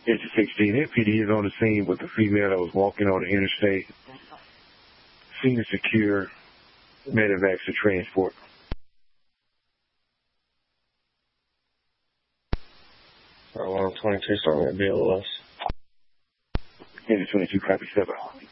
Engine 16, MPD is on the scene with the female that was walking on the interstate. Scene is secure. Medevacs to transport. Alarm 22 starting at BLS. Engine 22, copy 7.